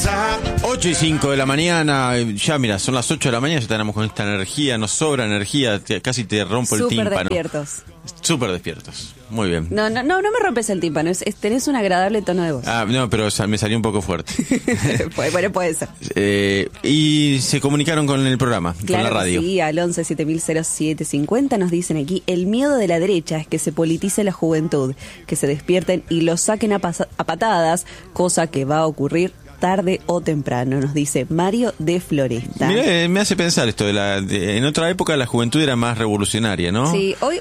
8:05 de la mañana, ya mira, son las 8 de la mañana, ya tenemos con esta energía, nos sobra energía, casi te rompo el tímpano. Súper despiertos, muy bien. No me rompes el tímpano, tenés un agradable tono de voz. No, pero me salió un poco fuerte. Bueno, puede ser. Y se comunicaron con el programa, claro, con la radio. Sí, al 11-7000-0750 nos dicen aquí, el miedo de la derecha es que se politice la juventud, que se despierten y los saquen a patadas, cosa que va a ocurrir tarde o temprano, nos dice Mario de Floresta. Mirá, me hace pensar esto, en otra época la juventud era más revolucionaria, ¿no? Sí, hoy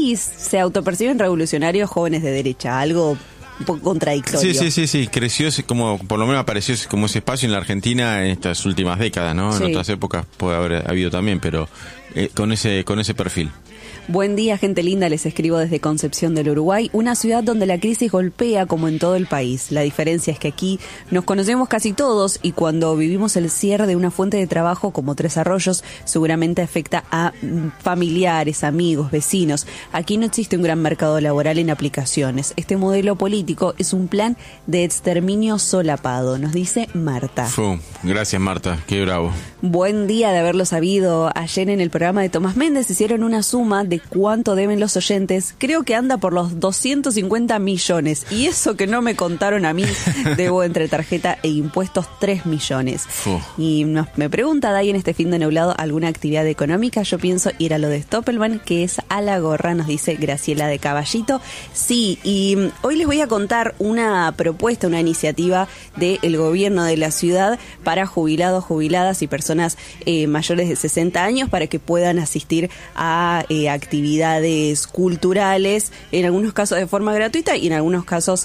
se autoperciben revolucionarios jóvenes de derecha, algo un poco contradictorio. Sí, creció como, por lo menos apareció como ese espacio en la Argentina en estas últimas décadas, ¿no? Sí. En otras épocas puede haber habido también, pero con ese perfil. Buen día, gente linda, les escribo desde Concepción del Uruguay, una ciudad donde la crisis golpea como en todo el país. La diferencia es que aquí nos conocemos casi todos y cuando vivimos el cierre de una fuente de trabajo como Tres Arroyos, seguramente afecta a familiares, amigos, vecinos. Aquí no existe un gran mercado laboral en aplicaciones. Este modelo político es un plan de exterminio solapado, nos dice Marta. Gracias, Marta, qué bravo. Buen día de haberlo sabido. Ayer en el programa de Tomás Méndez hicieron una suma de cuánto deben los oyentes. Creo que anda por los 250 millones. Y eso que no me contaron a mí, debo entre tarjeta e impuestos 3 millones. Y me pregunta Day en este fin de nublado alguna actividad económica. Yo pienso ir a lo de Stoppelman, que es a la gorra, nos dice Graciela de Caballito. Sí, y hoy les voy a contar una propuesta, una iniciativa del gobierno de la ciudad para jubilados, jubiladas y personas mayores de 60 años para que puedan asistir a actividades culturales, en algunos casos de forma gratuita y en algunos casos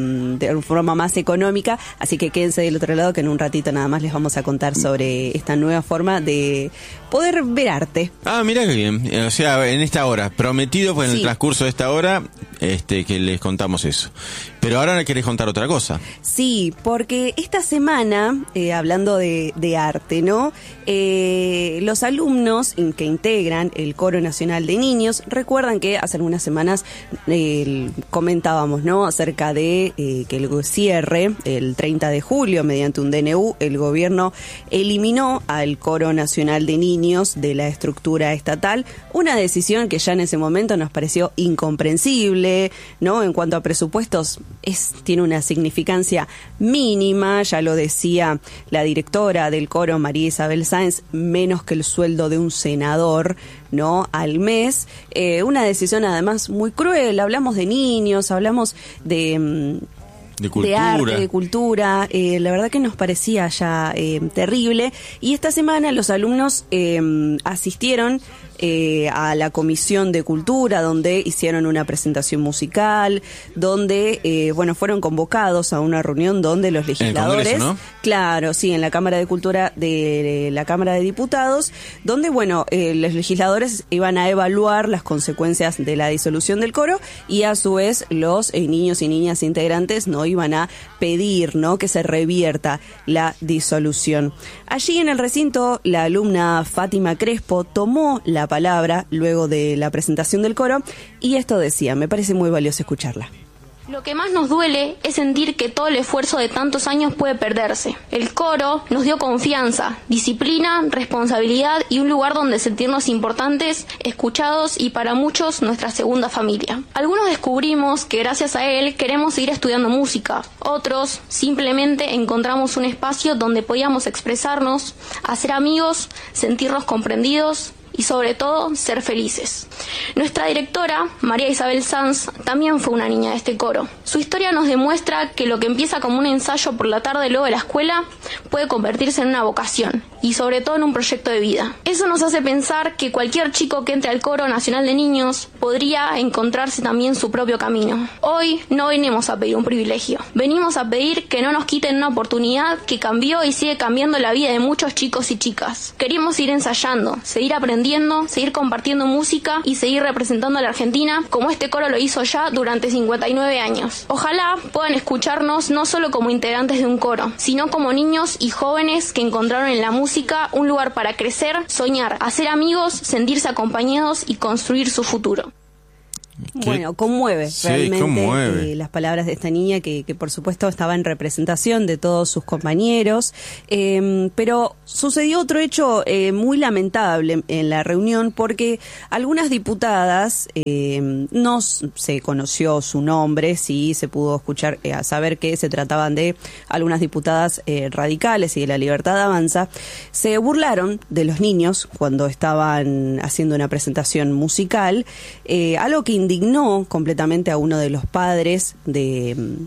de forma más económica, así que quédense del otro lado que en un ratito nada más les vamos a contar sobre esta nueva forma de poder ver arte. Mira qué bien, o sea, en esta hora, prometido pues en el transcurso de esta hora que les contamos eso. Pero ahora querés contar otra cosa. Sí, porque esta semana, hablando de arte, ¿no? Los alumnos que integran el Coro Nacional de Niños, recuerdan que hace algunas semanas comentábamos, ¿no? Acerca de que el cierre, el 30 de julio, mediante un DNU, el gobierno eliminó al Coro Nacional de Niños de la estructura estatal, una decisión que ya en ese momento nos pareció incomprensible, ¿no? En cuanto a presupuestos, tiene una significancia mínima, ya lo decía la directora del coro, María Isabel Sáenz, menos que el sueldo de un senador, ¿no? Al mes. Una decisión además muy cruel. Hablamos de niños, hablamos de arte, de cultura, la verdad que nos parecía ya terrible. Y esta semana los alumnos asistieron a la Comisión de Cultura, donde hicieron una presentación musical, donde fueron convocados a una reunión donde los legisladores, en el Congreso, ¿no? Claro, sí, en la Cámara de Cultura de la Cámara de Diputados, donde los legisladores iban a evaluar las consecuencias de la disolución del coro y a su vez los niños y niñas integrantes no iban a pedir, ¿no?, que se revierta la disolución. Allí en el recinto, la alumna Fátima Crespo tomó la palabra luego de la presentación del coro y esto decía, me parece muy valioso escucharla. Lo que más nos duele es sentir que todo el esfuerzo de tantos años puede perderse. El coro nos dio confianza, disciplina, responsabilidad y un lugar donde sentirnos importantes, escuchados y para muchos nuestra segunda familia. Algunos descubrimos que gracias a él queremos seguir estudiando música. Otros simplemente encontramos un espacio donde podíamos expresarnos, hacer amigos, sentirnos comprendidos y sobre todo ser felices. Nuestra directora, María Isabel Sanz, también fue una niña de este coro. Su historia nos demuestra que lo que empieza como un ensayo por la tarde luego de la escuela puede convertirse en una vocación y sobre todo en un proyecto de vida. Eso nos hace pensar que cualquier chico que entre al Coro Nacional de Niños podría encontrarse también su propio camino. Hoy no venimos a pedir un privilegio, venimos a pedir que no nos quiten una oportunidad que cambió y sigue cambiando la vida de muchos chicos y chicas. Queremos ir ensayando, seguir aprendiendo, seguir compartiendo música y seguir representando a la Argentina como este coro lo hizo ya durante 59 años. Ojalá puedan escucharnos no solo como integrantes de un coro, sino como niños y jóvenes que encontraron en la música un lugar para crecer, soñar, hacer amigos, sentirse acompañados y construir su futuro. Bueno, conmueve realmente las palabras de esta niña que por supuesto estaba en representación de todos sus compañeros, pero sucedió otro hecho muy lamentable en la reunión porque algunas diputadas, no se conoció su nombre, sí se pudo escuchar, saber que se trataban de algunas diputadas radicales y de La Libertad Avanza, se burlaron de los niños cuando estaban haciendo una presentación musical, algo que indignó completamente a uno de los padres del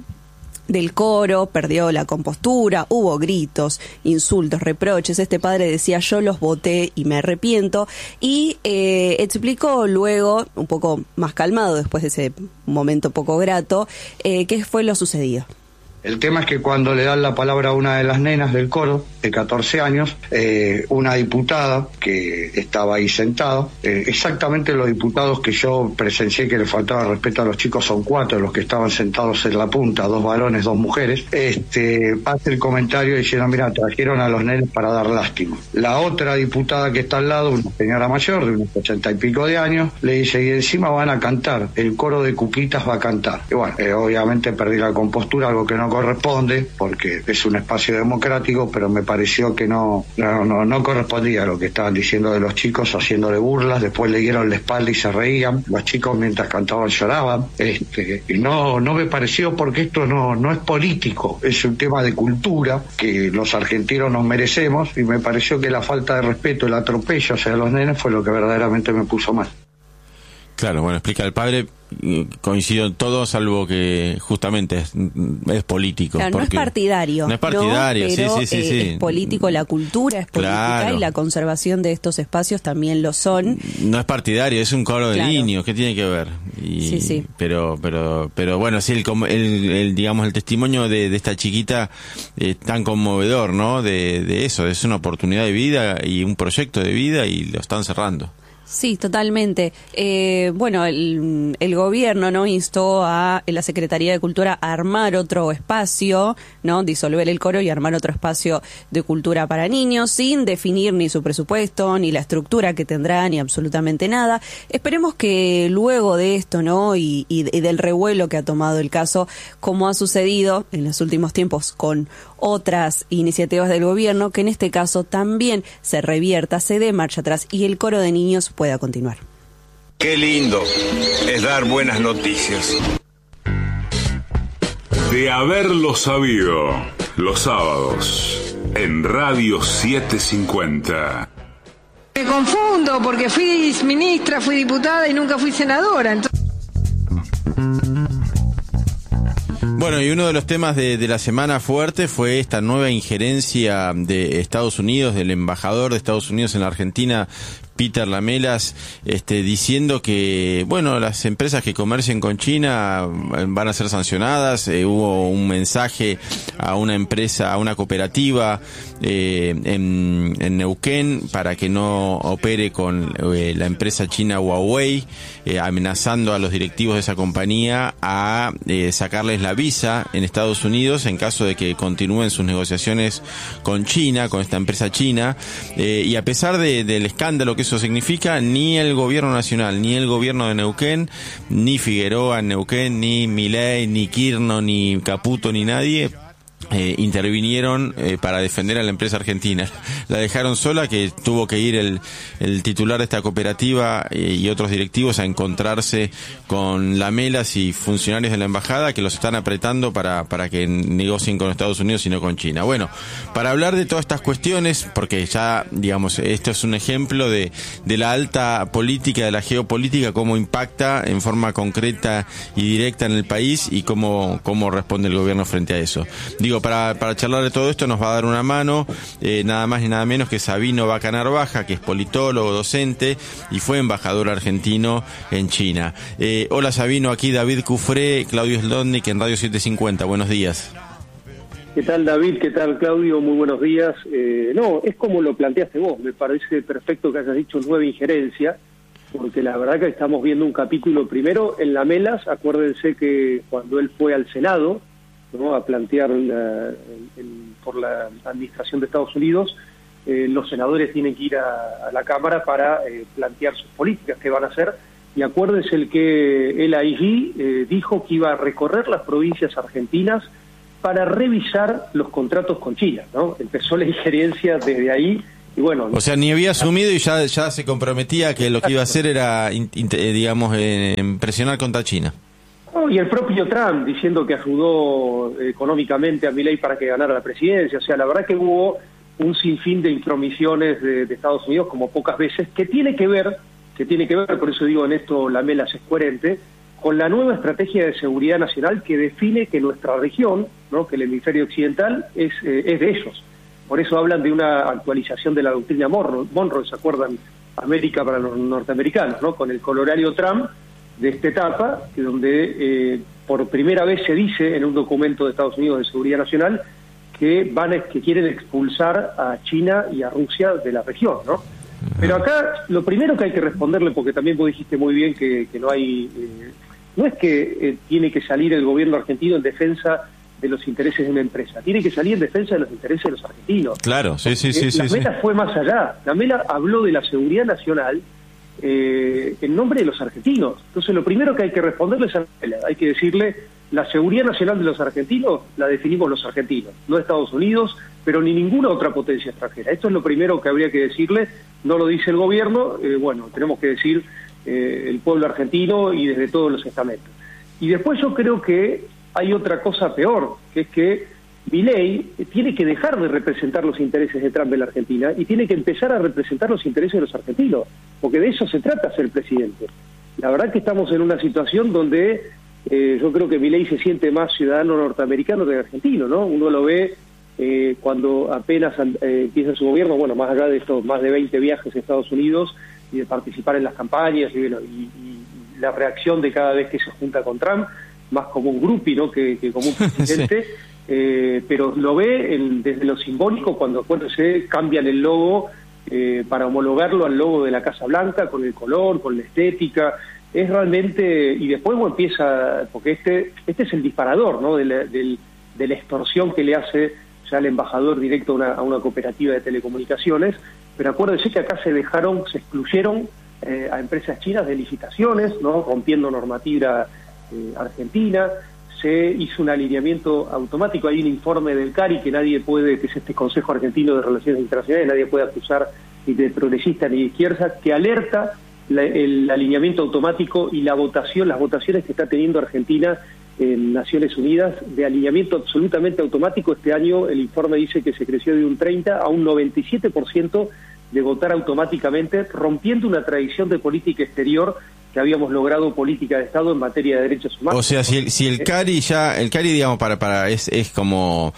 coro, perdió la compostura, hubo gritos, insultos, reproches. Este padre decía: yo los voté y me arrepiento, y explicó luego, un poco más calmado después de ese momento poco grato, qué fue lo sucedido. El tema es que cuando le dan la palabra a una de las nenas del coro, de 14 años, una diputada que estaba ahí sentada, exactamente los diputados que yo presencié que le faltaba respeto a los chicos son 4, los que estaban sentados en la punta, 2 varones, 2 mujeres, hace el comentario diciendo: mira, trajeron a los nenes para dar lástima. La otra diputada que está al lado, una señora mayor de unos 80 y pico de años, le dice: y encima van a cantar, el coro de Cuquitas va a cantar. Y bueno, obviamente perdí la compostura, algo que no corresponde, porque es un espacio democrático, pero me pareció que no correspondía a lo que estaban diciendo de los chicos, haciéndole burlas. Después le dieron la espalda y se reían. Los chicos mientras cantaban lloraban. Y no me pareció, porque esto no es político, es un tema de cultura que los argentinos nos merecemos, y me pareció que la falta de respeto, el atropello hacia los nenes fue lo que verdaderamente me puso mal. Claro, bueno, explica el padre, coincido en todo, salvo que justamente es político. Claro, no es partidario. No es partidario, pero, sí. Es político, la cultura es política, claro. Y la conservación de estos espacios también lo son. No es partidario, es un coro de niños, ¿qué tiene que ver? Sí. Pero bueno, sí, digamos, el testimonio de esta chiquita es tan conmovedor, ¿no? De eso, es una oportunidad de vida y un proyecto de vida, y lo están cerrando. Sí, totalmente. Bueno, el gobierno, ¿no?, instó a la Secretaría de Cultura a armar otro espacio, ¿no?, disolver el coro y armar otro espacio de cultura para niños, sin definir ni su presupuesto, ni la estructura que tendrá, ni absolutamente nada. Esperemos que luego de esto, ¿no?, y del revuelo que ha tomado el caso, como ha sucedido en los últimos tiempos con otras iniciativas del gobierno, que en este caso también se revierta, se dé marcha atrás y el coro de niños pueda continuar. Qué lindo es dar buenas noticias. De haberlo sabido, los sábados en Radio 750. Me confundo porque fui ministra, fui diputada y nunca fui senadora. Bueno, y uno de los temas de la semana fuerte fue esta nueva injerencia de Estados Unidos, del embajador de Estados Unidos en la Argentina, Peter Lamelas, diciendo que, bueno, las empresas que comercien con China van a ser sancionadas. Hubo un mensaje a una empresa, a una cooperativa en Neuquén para que no opere con la empresa china Huawei, amenazando a los directivos de esa compañía a sacarles la visa en Estados Unidos en caso de que continúen sus negociaciones con China, con esta empresa china. Y a pesar del escándalo que eso significa, ni el gobierno nacional, ni el gobierno de Neuquén, ni Figueroa en Neuquén, ni Milei, ni Kirchner, ni Caputo, ni nadie intervinieron para defender a la empresa argentina. La dejaron sola, que tuvo que ir el titular de esta cooperativa y otros directivos a encontrarse con Lamelas y funcionarios de la embajada, que los están apretando para que negocien con Estados Unidos y no con China. Bueno, para hablar de todas estas cuestiones, porque ya, digamos, esto es un ejemplo de la alta política, de la geopolítica, cómo impacta en forma concreta y directa en el país, y cómo responde el gobierno frente a eso. Digo, para charlar de todo esto nos va a dar una mano nada más y nada menos que Sabino Bacanar Baja, que es politólogo, docente y fue embajador argentino en China. Hola Sabino, aquí David Cufré, Claudio Slotnick en Radio 750. Buenos días. ¿Qué tal, David? ¿Qué tal, Claudio? Muy buenos días. No, es como lo planteaste vos. Me parece perfecto que hayas dicho nueva injerencia, porque la verdad que estamos viendo un capítulo primero en Lamelas. Acuérdense que cuando él fue al Senado, ¿no?, a plantear por la administración de Estados Unidos, los senadores tienen que ir a la Cámara para plantear sus políticas que van a hacer, y acuérdense el que él allí dijo que iba a recorrer las provincias argentinas para revisar los contratos con China, ¿no? Empezó la injerencia desde ahí y bueno... O sea, ni había asumido y ya se comprometía que lo que iba a hacer era, presionar contra China. Oh, y el propio Trump diciendo que ayudó económicamente a Milei para que ganara la presidencia. O sea, la verdad que hubo un sinfín de intromisiones de Estados Unidos como pocas veces, que tiene que ver, por eso digo en esto la Melas es coherente, con la nueva estrategia de seguridad nacional que define que nuestra región, ¿no?, que el hemisferio occidental es de ellos. Por eso hablan de una actualización de la doctrina Monroe, ¿se acuerdan? América para los norteamericanos, ¿no? Con el colorario Trump de esta etapa, que donde por primera vez se dice en un documento de Estados Unidos de seguridad nacional que quieren expulsar a China y a Rusia de la región, ¿no? Pero acá lo primero que hay que responderle, porque también vos dijiste muy bien que no hay... no es que tiene que salir el gobierno argentino en defensa de los intereses de una empresa, tiene que salir en defensa de los intereses de los argentinos. Claro, sí. La Mela fue más allá. La Mela habló de la seguridad nacional en nombre de los argentinos. Entonces lo primero que hay que responderle es a la Mela, hay que decirle, la seguridad nacional de los argentinos la definimos los argentinos, no Estados Unidos, pero ni ninguna otra potencia extranjera. Esto es lo primero que habría que decirle, no lo dice el gobierno, bueno, tenemos que decir el pueblo argentino y desde todos los estamentos. Y después yo creo que hay otra cosa peor, que es que Milei tiene que dejar de representar los intereses de Trump en la Argentina y tiene que empezar a representar los intereses de los argentinos, porque de eso se trata ser presidente. La verdad que estamos en una situación donde yo creo que Milei se siente más ciudadano norteamericano que argentino, ¿no? Uno lo ve cuando apenas empieza su gobierno, bueno, más allá de estos más de 20 viajes a Estados Unidos y de participar en las campañas y la reacción de cada vez que se junta con Trump, más como un groupie, ¿no?, que como un presidente. Sí. Pero lo ve desde lo simbólico cuando acuérdense cambian el logo para homologarlo al logo de la Casa Blanca, con el color, con la estética. Es realmente, y después empieza, porque este es el disparador, ¿no?, de la extorsión que le hace ya el embajador directo a una cooperativa de telecomunicaciones. Pero acuérdense que acá se excluyeron a empresas chinas de licitaciones, ¿no?, rompiendo normativa argentina. Se hizo un alineamiento automático. Hay un informe del CARI que es este Consejo Argentino de Relaciones Internacionales, nadie puede acusar ni de progresista ni de izquierda, que alerta el alineamiento automático y las votaciones que está teniendo Argentina en Naciones Unidas de alineamiento absolutamente automático. Este año el informe dice que se creció de un 30 a un 97% de votar automáticamente, rompiendo una tradición de política exterior que habíamos logrado política de Estado en materia de derechos humanos. O sea, si el CARI digamos es como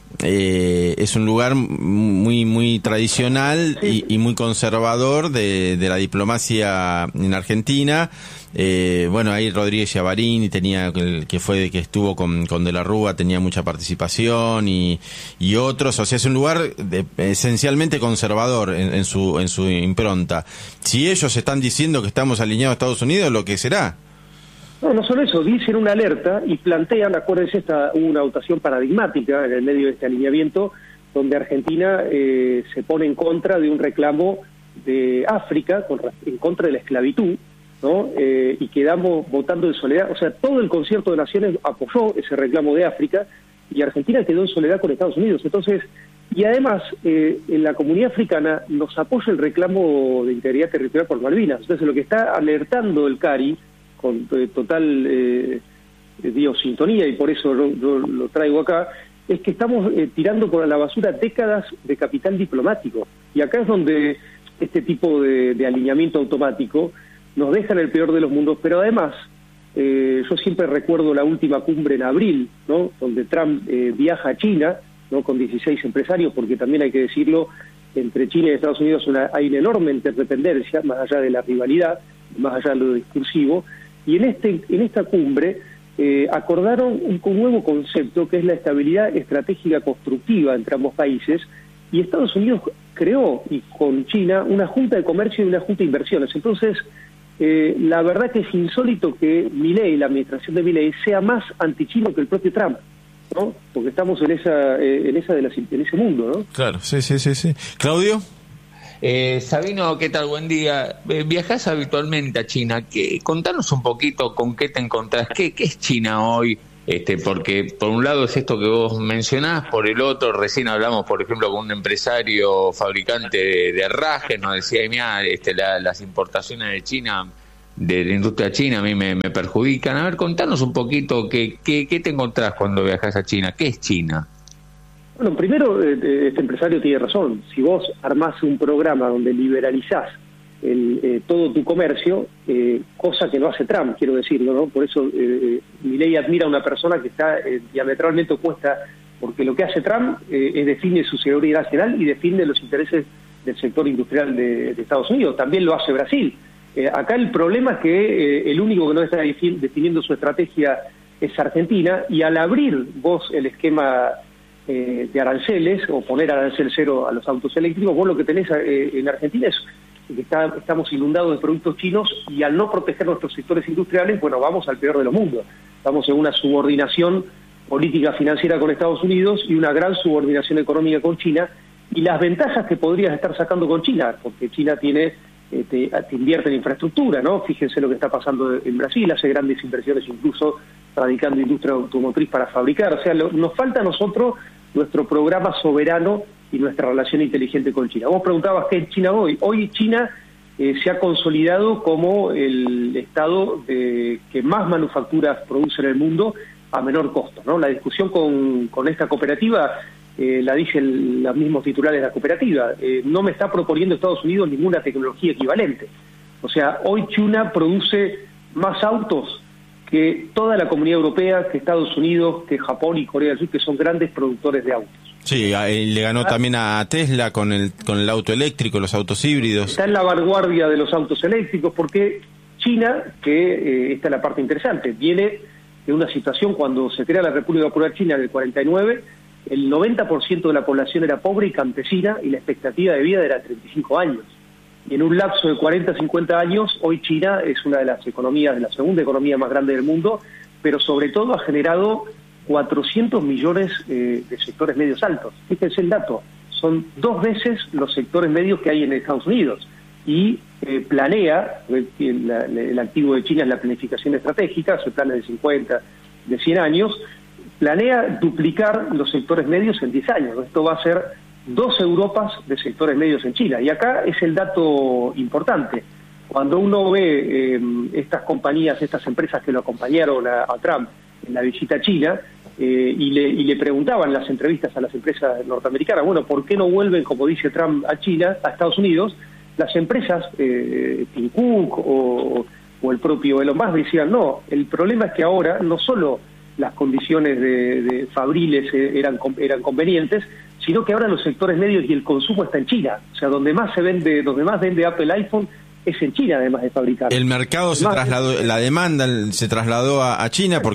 es un lugar muy tradicional, sí, y muy conservador de la diplomacia en Argentina. Bueno, ahí Rodríguez Yavarini que estuvo con De la Rúa, tenía mucha participación y otros. O sea, es un lugar esencialmente conservador en su impronta. Si ellos están diciendo que estamos alineados a Estados Unidos, lo que será. No solo eso, dicen una alerta y plantean, acuérdense, hubo una votación paradigmática en el medio de este alineamiento, donde Argentina se pone en contra de un reclamo de África, en contra de la esclavitud, ¿no? Y quedamos votando en soledad. O sea, todo el Concierto de Naciones apoyó ese reclamo de África y Argentina quedó en soledad con Estados Unidos. Entonces, y además, en la comunidad africana nos apoya el reclamo de integridad territorial por Malvinas. Entonces, lo que está alertando el CARI con total sintonía, y por eso yo lo traigo acá, es que estamos tirando por la basura décadas de capital diplomático. Y acá es donde este tipo de alineamiento automático nos deja en el peor de los mundos. Pero además, yo siempre recuerdo la última cumbre en abril, ¿no?, donde Trump viaja a China, ¿no?, con 16 empresarios, porque también hay que decirlo, entre China y Estados Unidos hay una enorme interdependencia, más allá de la rivalidad, más allá de lo discursivo. Y en esta cumbre acordaron un nuevo concepto, que es la estabilidad estratégica constructiva entre ambos países, y Estados Unidos creó, y con China, una junta de comercio y una junta de inversiones. Entonces, la verdad que es insólito que Milei, la administración de Milei, sea más antichino que el propio Trump, ¿no? Porque estamos en ese mundo, ¿no? Claro, sí. ¿Claudio? Sabino, ¿qué tal? Buen día. ¿Viajás habitualmente a China? Contanos un poquito con qué te encontrás. ¿Qué es China hoy? Porque por un lado es esto que vos mencionás, por el otro recién hablamos, por ejemplo, con un empresario fabricante de herrajes, nos decía, mira, las importaciones de China, de la industria china, a mí me perjudican. A ver, contanos un poquito qué te encontrás cuando viajás a China. ¿Qué es China? Bueno, primero, este empresario tiene razón. Si vos armás un programa donde liberalizás todo tu comercio, cosa que no hace Trump, quiero decirlo, ¿no? Por eso Milei admira a una persona que está diametralmente opuesta, porque lo que hace Trump es define su seguridad nacional y defiende los intereses del sector industrial de Estados Unidos. También lo hace Brasil. Acá el problema es que el único que no está definiendo su estrategia es Argentina, y al abrir vos el esquema de aranceles, o poner arancel cero a los autos eléctricos, vos lo que tenés en Argentina es que estamos inundados de productos chinos, y al no proteger nuestros sectores industriales, bueno, vamos al peor de los mundos. Estamos en una subordinación política financiera con Estados Unidos y una gran subordinación económica con China, y las ventajas que podrías estar sacando con China, porque China te invierte en infraestructura, ¿no? Fíjense lo que está pasando en Brasil, hace grandes inversiones incluso radicando industria automotriz para fabricar. O sea, nos falta a nosotros nuestro programa soberano y nuestra relación inteligente con China. Vos preguntabas qué es China hoy. Hoy China se ha consolidado como el estado que más manufacturas produce en el mundo a menor costo, ¿no? La discusión con esta cooperativa la dicen los mismos titulares de la cooperativa. No me está proponiendo Estados Unidos ninguna tecnología equivalente. O sea, hoy China produce más autos que toda la comunidad europea, que Estados Unidos, que Japón y Corea del Sur, que son grandes productores de autos. Sí, le ganó también a Tesla con el auto eléctrico, los autos híbridos. Está en la vanguardia de los autos eléctricos, porque China, que esta es la parte interesante, viene de una situación cuando se crea la República Popular China en el 49, el 90% de la población era pobre y campesina, y la expectativa de vida era 35 años. Y en un lapso de 40, 50 años, hoy China es una de las economías, de la segunda economía más grande del mundo, pero sobre todo ha generado 400 millones de sectores medios altos. Fíjense el dato, son 2 veces los sectores medios que hay en Estados Unidos. Y planea, el activo de China es la planificación estratégica, su plan es de 50, de 100 años, planea duplicar los sectores medios en 10 años. Esto va a ser 2 Europas de sectores medios en China. Y acá es el dato importante. Cuando uno ve estas compañías, estas empresas que lo acompañaron a Trump en la visita a China, y le preguntaban en las entrevistas a las empresas norteamericanas, bueno, ¿por qué no vuelven, como dice Trump, a China, a Estados Unidos? Las empresas, Tim Cook o el propio Elon Musk, decían, no, el problema es que ahora no solo las condiciones de fabriles eran convenientes, sino que ahora los sectores medios y el consumo está en China. O sea, donde más vende Apple iPhone es en China, además de fabricar. El mercado se trasladó, la demanda se trasladó a China. Exacto.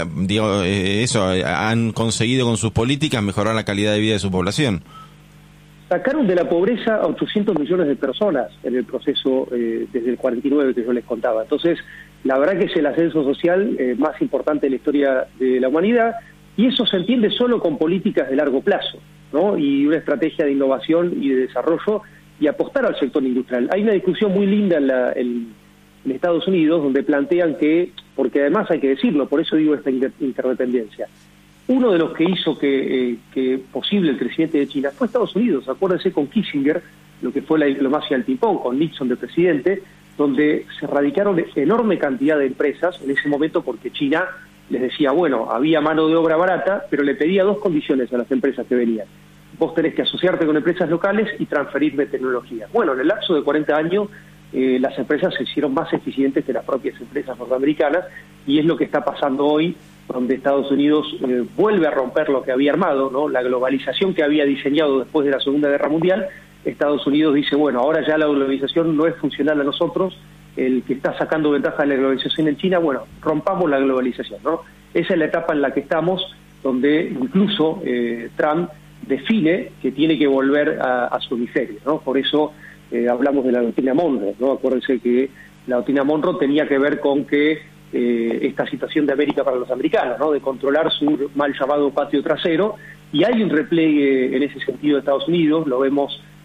Porque han conseguido con sus políticas mejorar la calidad de vida de su población. Sacaron de la pobreza a 800 millones de personas en el proceso desde el 49 que yo les contaba. Entonces, la verdad que es el ascenso social más importante de la historia de la humanidad, y eso se entiende solo con políticas de largo plazo, ¿no? Y una estrategia de innovación y de desarrollo, y apostar al sector industrial. Hay una discusión muy linda en Estados Unidos donde plantean que, porque además hay que decirlo, por eso digo esta interdependencia, uno de los que hizo que posible el crecimiento de China fue Estados Unidos. Acuérdense con Kissinger, lo que fue la diplomacia del ping-pong, con Nixon de presidente, donde se radicaron enorme cantidad de empresas en ese momento, porque China les decía, bueno, había mano de obra barata, pero le pedía 2 condiciones a las empresas que venían. Vos tenés que asociarte con empresas locales y transferirme tecnología. Bueno, en el lapso de 40 años las empresas se hicieron más eficientes que las propias empresas norteamericanas, y es lo que está pasando hoy, donde Estados Unidos vuelve a romper lo que había armado, ¿no? La globalización que había diseñado después de la Segunda Guerra Mundial. Estados Unidos dice, bueno, ahora ya la globalización no es funcional a nosotros, el que está sacando ventaja de la globalización en China, bueno, rompamos la globalización, ¿no? Esa es la etapa en la que estamos, donde incluso Trump define que tiene que volver a su hemisferio, ¿no? Por eso hablamos de la doctrina Monroe, ¿no? Acuérdense que la doctrina Monroe tenía que ver con que esta situación de América para los americanos, ¿no? De controlar su mal llamado patio trasero, y hay un repliegue en ese sentido de Estados Unidos. Lo vemos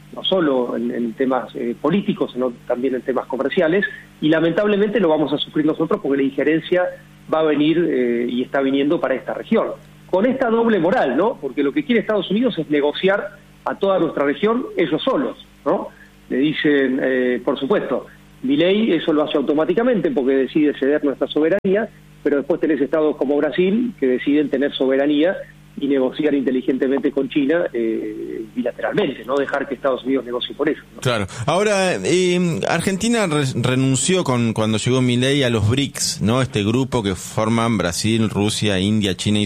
no solo en temas políticos, sino también en temas comerciales, y lamentablemente lo vamos a sufrir nosotros porque la injerencia va a venir y está viniendo para esta región. Con esta doble moral, ¿no? Porque lo que quiere Estados Unidos es negociar a toda nuestra región ellos solos, ¿no? Le dicen, por supuesto, Milei eso lo hace automáticamente porque decide ceder nuestra soberanía, pero después tenés estados como Brasil que deciden tener soberanía y negociar inteligentemente con China bilateralmente, no dejar que Estados Unidos negocie por eso, ¿no? Claro. Ahora, Argentina renunció cuando llegó Milei a los BRICS, ¿no? Este grupo que forman Brasil, Rusia, India, China y